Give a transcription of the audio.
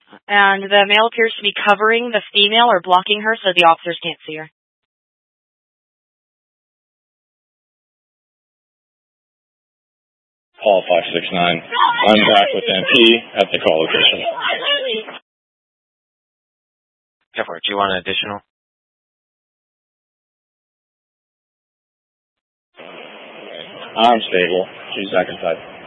And the male appears to be covering the female or blocking her so the officers can't see her. Paul 569. I'm back with MP at the call location. Go for it. Do you want an additional? I'm stable. She's back inside.